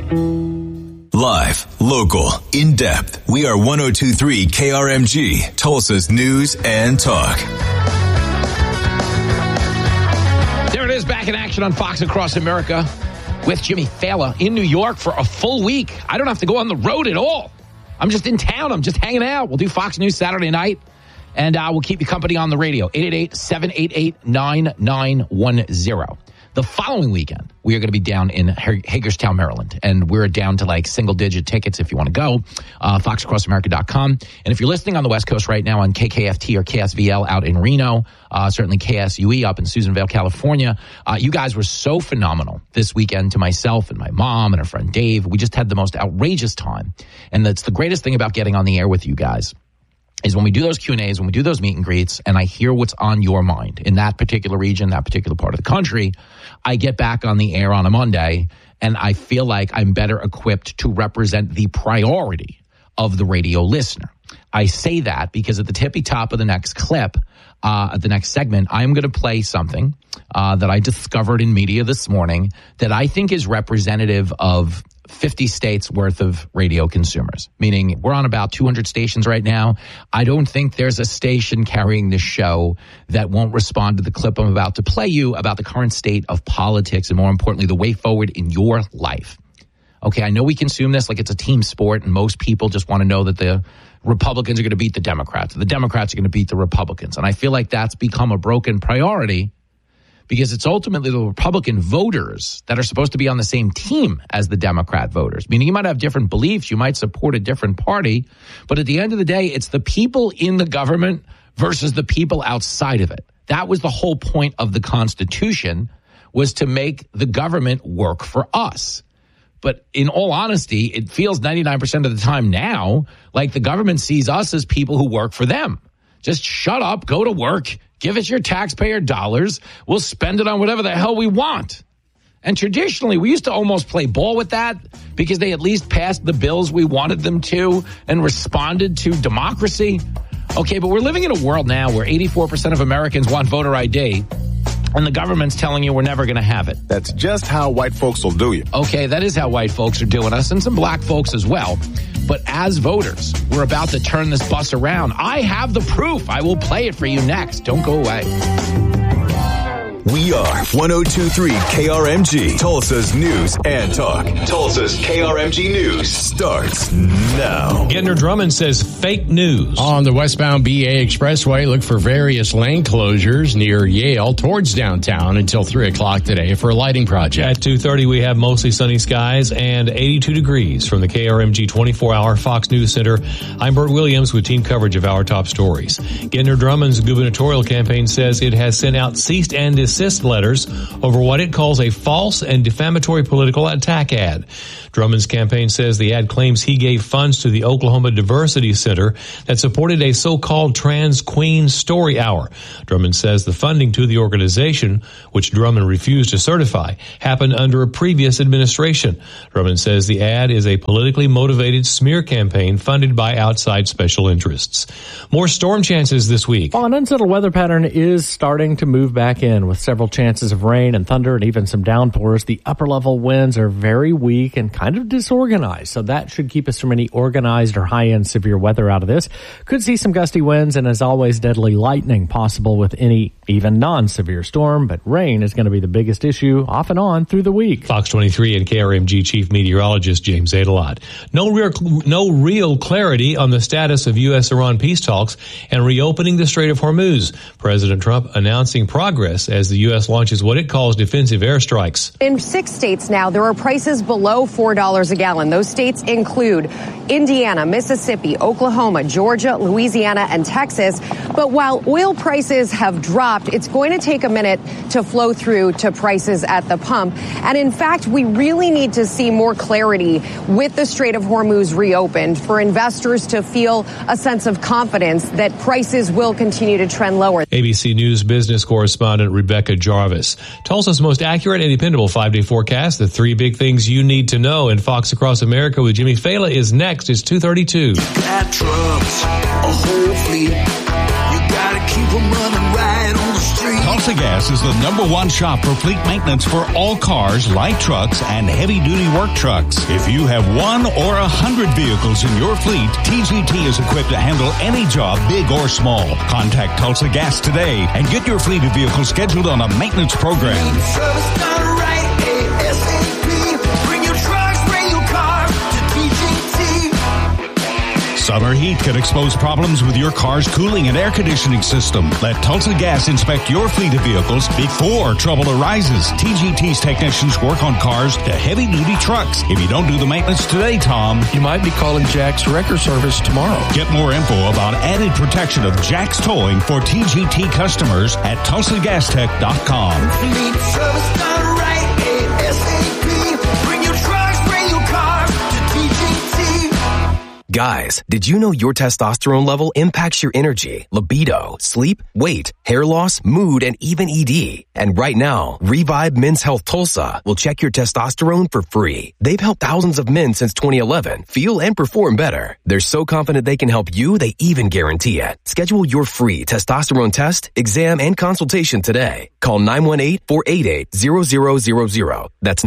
Live, local, in-depth. We are 102.3 KRMG, Tulsa's News and Talk. There it is, back in action on Fox Across America with Jimmy Fallon in New York for a full week. I don't have to go on the road at all. I'm just in town. I'm just hanging out. We'll do Fox News Saturday night, and we'll keep you company on the radio. 888-788-9910. The following weekend, we are going to be down in Hagerstown, Maryland, and we're down to like single-digit tickets if you want to go. FoxAcrossAmerica.com. And if you're listening on the West Coast right now on KKFT or KSVL out in Reno, certainly KSUE up in Susanville, California, you guys were so phenomenal this weekend to myself and my mom and our friend Dave. We just had the most outrageous time. And that's the greatest thing about getting on the air with you guys. Is when we do those Q&As, when we do those meet and greets, and I hear what's on your mind in that particular region, that particular part of the country, I get back on the air on a Monday, and I feel like I'm better equipped to represent the priority of the radio listener. I say that because at the tippy top of the next clip, at the next segment, I'm going to play something that I discovered in media this morning that I think is representative of 50 states worth of radio consumers, meaning we're on about 200 stations right now. I don't think there's a station carrying this show that won't respond to the clip I'm about to play you about the current state of politics and, more importantly, the way forward in your life. Okay, I know we consume this like it's a team sport, and most people just want to know that the Republicans are going to beat the Democrats, the Democrats are going to beat the Republicans. And I feel like that's become a broken priority, because it's ultimately the Republican voters that are supposed to be on the same team as the Democrat voters. Meaning you might have different beliefs, you might support a different party, but at the end of the day, it's the people in the government versus the people outside of it. That was the whole point of the Constitution, was to make the government work for us. But in all honesty, it feels 99% of the time now like the government sees us as people who work for them. Just shut up, go to work, give us your taxpayer dollars. We'll spend it on whatever the hell we want. And traditionally, we used to almost play ball with that because they at least passed the bills we wanted them to and responded to democracy. Okay, but we're living in a world now where 84% of Americans want voter ID, and the government's telling you we're never going to have it. That's just how white folks will do you. Okay, that is how white folks are doing us, and some black folks as well. But as voters, we're about to turn this bus around. I have the proof. I will play it for you next. Don't go away. We are 102.3 KRMG, Tulsa's News and Talk. Tulsa's KRMG News starts now. Gentner Drummond says fake news. On the westbound BA Expressway, look for various lane closures near Yale towards downtown until 3 o'clock today for a lighting project. At 2:30, we have mostly sunny skies and 82 degrees from the KRMG 24-hour Fox News Center. I'm Bert Williams with team coverage of our top stories. Gentner Drummond's gubernatorial campaign says it has sent out cease and desist letters over what it calls a false and defamatory political attack ad. Drummond's campaign says the ad claims he gave funds to the Oklahoma Diversity Center that supported a so-called trans queen story hour. Drummond says the funding to the organization, which Drummond refused to certify, happened under a previous administration. Drummond says the ad is a politically motivated smear campaign funded by outside special interests. More storm chances this week. Well, an unsettled weather pattern is starting to move back in with several chances of rain and thunder and even some downpours. The upper level winds are very weak and kind of disorganized, so that should keep us from any organized or high-end severe weather out of this. Could see some gusty winds and, as always, deadly lightning possible with any even non-severe storm, but rain is going to be the biggest issue off and on through the week. Fox 23 and KRMG Chief Meteorologist James Adelot. No real clarity on the status of U.S.-Iran peace talks and reopening the Strait of Hormuz. President Trump announcing progress as the U.S. launches what it calls defensive airstrikes. In 6 states now, there are prices below $4 a gallon. Those states include Indiana, Mississippi, Oklahoma, Georgia, Louisiana, and Texas. But while oil prices have dropped, it's going to take a minute to flow through to prices at the pump. And in fact, we really need to see more clarity with the Strait of Hormuz reopened for investors to feel a sense of confidence that prices will continue to trend lower. ABC News business correspondent Rebecca Jarvis. Tulsa's most accurate and dependable 5-day forecast, the 3 big things you need to know. And Fox Across America with Jimmy Fallon is next. It's 2:32. Got trucks, a whole fleet. You gotta keep them running right on the street. Tulsa Gas is the #1 shop for fleet maintenance for all cars, light trucks, and heavy-duty work trucks. If you have 1 or 100 vehicles in your fleet, TGT is equipped to handle any job, big or small. Contact Tulsa Gas today and get your fleet of vehicles scheduled on a maintenance program. Summer heat can expose problems with your car's cooling and air conditioning system. Let Tulsa Gas inspect your fleet of vehicles before trouble arises. TGT's technicians work on cars to heavy-duty trucks. If you don't do the maintenance today, Tom, you might be calling Jack's Wrecker Service tomorrow. Get more info about added protection of Jack's Towing for TGT customers at TulsaGasTech.com. Fleet service done right, ASAP. Bring your trucks, bring your cars to TGT. Guys, did you know your testosterone level impacts your energy, libido, sleep, weight, hair loss, mood, and even ED? And right now, Revive Men's Health Tulsa will check your testosterone for free. They've helped thousands of men since 2011 feel and perform better. They're so confident they can help you, they even guarantee it. Schedule your free testosterone test, exam, and consultation today. Call 918-488-0000. That's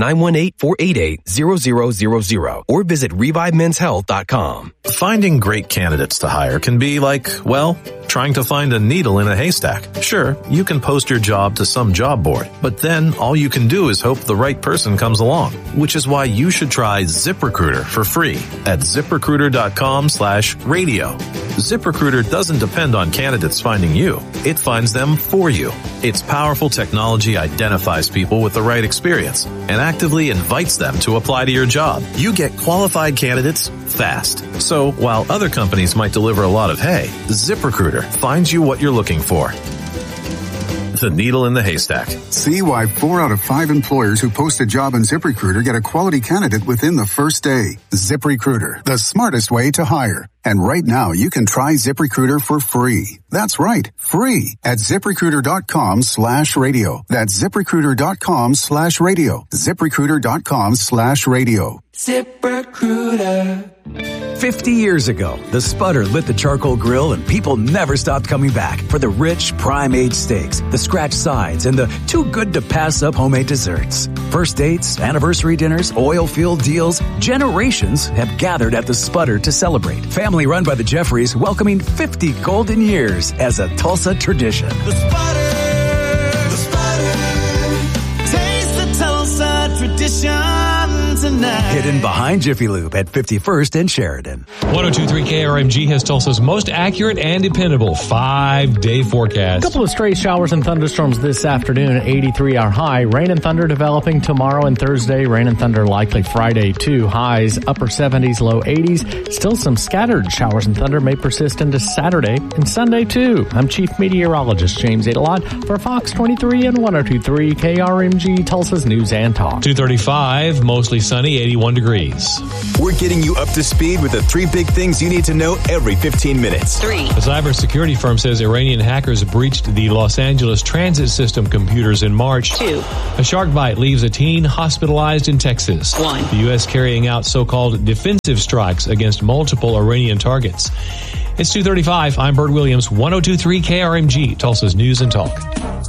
918-488-0000. Or visit ReviveMen'sHealth.com. Finding great candidates to hire can be like, well, trying to find a needle in a haystack. Sure, you can post your job to some job board, but then all you can do is hope the right person comes along, which is why you should try ZipRecruiter for free at ZipRecruiter.com/radio. ZipRecruiter doesn't depend on candidates finding you. It finds them for you. Its powerful technology identifies people with the right experience and actively invites them to apply to your job. You get qualified candidates fast. So while other companies might deliver a lot of hay, ZipRecruiter finds you what you're looking for. The needle in the haystack. See why 4 out of 5 employers who post a job on ZipRecruiter get a quality candidate within the first day. ZipRecruiter, the smartest way to hire. And right now, you can try ZipRecruiter for free. That's right, free at ZipRecruiter.com/radio. That's ZipRecruiter.com/radio. ZipRecruiter.com/radio. ZipRecruiter. 50 years ago, the Sputter lit the charcoal grill and people never stopped coming back for the rich, prime-aged steaks, the scratched sides, and the too-good-to-pass-up homemade desserts. First dates, anniversary dinners, oil-filled deals, generations have gathered at the Sputter to celebrate. Family run by the Jeffries, welcoming 50 golden years as a Tulsa tradition. The Sputter, taste the Tulsa tradition tonight. Hidden behind Jiffy Lube at 51st and Sheridan. 102.3 KRMG has Tulsa's most accurate and dependable 5-day forecast. A couple of stray showers and thunderstorms this afternoon at 83 our high. Rain and thunder developing tomorrow and Thursday. Rain and thunder likely Friday too. Highs upper 70s, low 80s. Still some scattered showers and thunder may persist into Saturday and Sunday too. I'm Chief Meteorologist James Adelot for Fox 23 and 102.3 KRMG Tulsa's News and Talk. 235, mostly sunny, 81 degrees. We're getting you up to speed with the 3 big things you need to know every 15 minutes. 3. A cybersecurity firm says Iranian hackers breached the Los Angeles transit system computers in March. 2. A shark bite leaves a teen hospitalized in Texas. 1. The U.S. carrying out so-called defensive strikes against multiple Iranian targets. It's 2:35. I'm Bert Williams, 102.3 KRMG, Tulsa's News and Talk.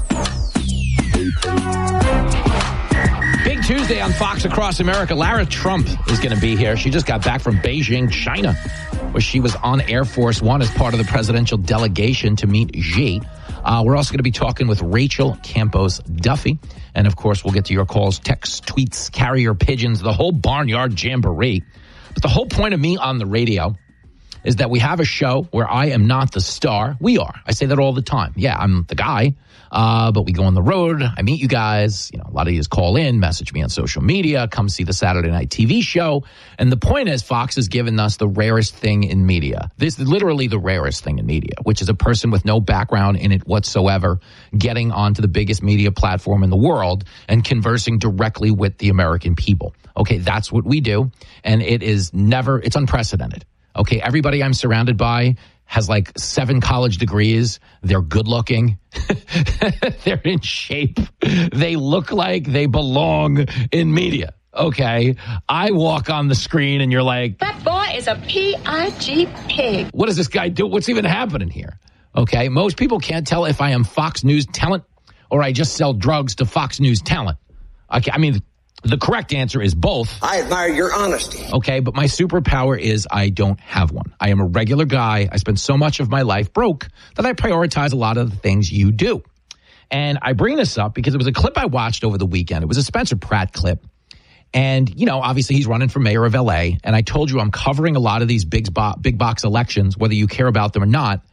Big Tuesday on Fox Across America. Lara Trump is going to be here. She just got back from Beijing, China, where she was on Air Force One as part of the presidential delegation to meet Xi. We're also going to be talking with Rachel Campos Duffy. And, of course, we'll get to your calls, texts, tweets, carrier pigeons, the whole barnyard jamboree. But the whole point of me on the radio is that we have a show where I am not the star. We are. I say that all the time. Yeah, I'm the guy. But we go on the road. I meet you guys. You know, a lot of you just call in, message me on social media, come see the Saturday night TV show. And the point is, Fox has given us the rarest thing in media. This is literally the rarest thing in media, which is a person with no background in it whatsoever getting onto the biggest media platform in the world and conversing directly with the American people. Okay, that's what we do. And it's unprecedented. Okay, everybody I'm surrounded by has like 7 college degrees. They're good looking. They're in shape. They look like they belong in media. Okay, I walk on the screen and you're like, that boy is a P-I-G pig. What does this guy do? What's even happening here? Okay, most people can't tell if I am Fox News talent or I just sell drugs to Fox News talent. Okay, I mean, the correct answer is both. I admire your honesty. Okay, but my superpower is I don't have one. I am a regular guy. I spend so much of my life broke that I prioritize a lot of the things you do. And I bring this up because it was a clip I watched over the weekend. It was a Spencer Pratt clip. And, you know, obviously he's running for mayor of L.A. And I told you I'm covering a lot of these big box elections, whether you care about them or not,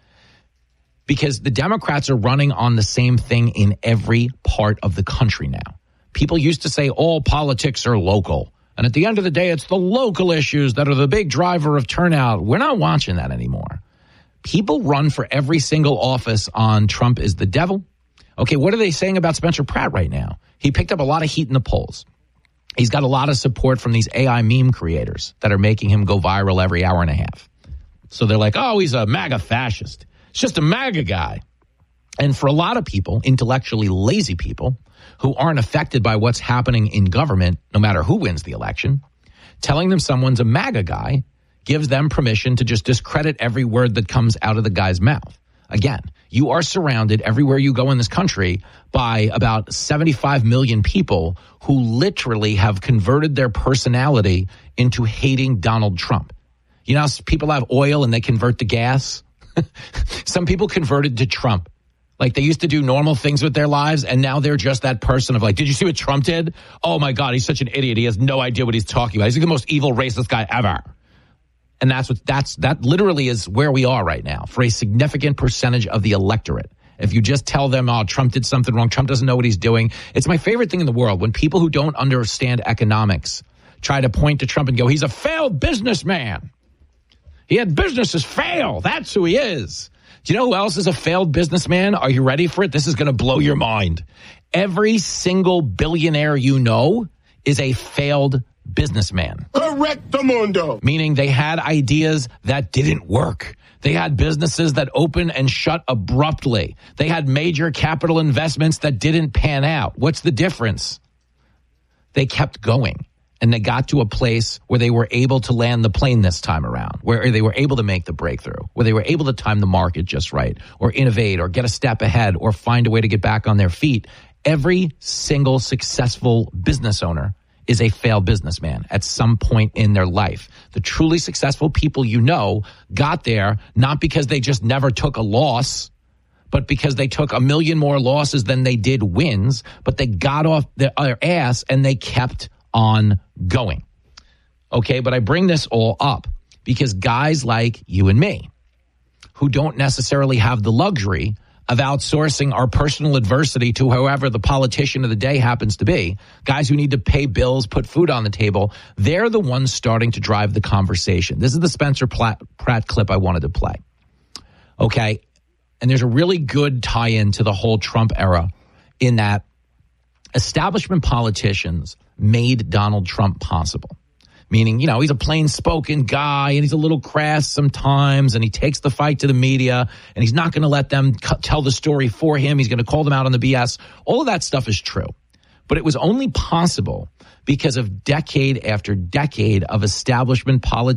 because the Democrats are running on the same thing in every part of the country now. People used to say all politics are local. And at the end of the day, it's the local issues that are the big driver of turnout. We're not watching that anymore. People run for every single office on Trump is the devil. Okay, what are they saying about Spencer Pratt right now? He picked up a lot of heat in the polls. He's got a lot of support from these AI meme creators that are making him go viral every hour and a half. So they're like, oh, he's a MAGA fascist. It's just a MAGA guy. And for a lot of people, intellectually lazy people, who aren't affected by what's happening in government, no matter who wins the election, telling them someone's a MAGA guy gives them permission to just discredit every word that comes out of the guy's mouth. Again, you are surrounded everywhere you go in this country by about 75 million people who literally have converted their personality into hating Donald Trump. You know, people have oil and they convert to gas. Some people converted to Trump. Like they used to do normal things with their lives, and now they're just that person of like, did you see what Trump did? Oh my God, he's such an idiot. He has no idea what he's talking about. He's the most evil racist guy ever. And that literally is where we are right now for a significant percentage of the electorate. If you just tell them, oh, Trump did something wrong, Trump doesn't know what he's doing. It's my favorite thing in the world when people who don't understand economics try to point to Trump and go, he's a failed businessman. He had businesses fail. That's who he is. Do you know who else is a failed businessman? Are you ready for it? This is going to blow your mind. Every single billionaire you know is a failed businessman. Correctamundo. Meaning they had ideas that didn't work. They had businesses that opened and shut abruptly. They had major capital investments that didn't pan out. What's the difference? They kept going. And they got to a place where they were able to land the plane this time around, where they were able to make the breakthrough, where they were able to time the market just right, or innovate, or get a step ahead, or find a way to get back on their feet. Every single successful business owner is a failed businessman at some point in their life. The truly successful people you know got there not because they just never took a loss, but because they took a million more losses than they did wins, but they got off their ass and they kept on going. Okay, but I bring this all up because guys like you and me who don't necessarily have the luxury of outsourcing our personal adversity to whoever the politician of the day happens to be, guys who need to pay bills, put food on the table, they're the ones starting to drive the conversation. This is the Spencer Pratt clip I wanted to play. Okay, and there's a really good tie-in to the whole Trump era in that establishment politicians made Donald Trump possible. Meaning, you know, he's a plain-spoken guy and he's a little crass sometimes and he takes the fight to the media and he's not going to let them tell the story for him. He's going to call them out on the BS. All of that stuff is true. But it was only possible because of decade after decade of establishment politics